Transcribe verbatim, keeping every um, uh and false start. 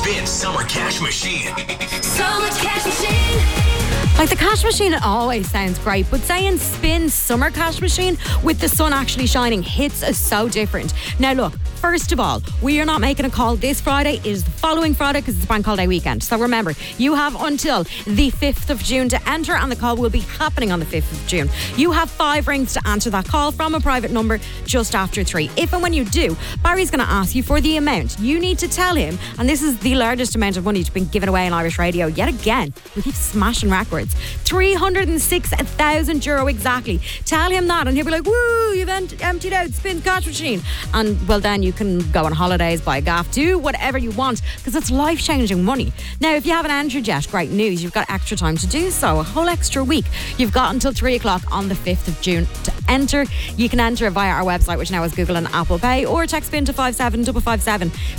Spin Summer Cash Machine. Summer Cash Machine. Like the cash machine, it always sounds great, but saying spin summer cash machine with the sun actually shining hits is so different. Now look, first of all, we are not making a call this Friday. It is the following Friday because it's bank holiday weekend. So remember, you have until the fifth of June to enter, and the call will be happening on the fifth of June. You have five rings to answer that call from a private number just after three. If and when you do, Barry's going to ask you for the amount. You need to tell him, and this is the largest amount of money to be given away on Irish radio yet again. We keep smashing records. three hundred six thousand euro exactly. Tell him that and he'll be like, woo, you've ent- emptied out spin cash machine. And well, then you can go on holidays, buy a gaff, do whatever you want, because it's life-changing money. Now, if you haven't entered yet, great news, you've got extra time to do so, a whole extra week. You've got until three o'clock on the fifth of June to enter. You can enter via our website, which now is Google and Apple Pay, or text spin to five seven five five seven.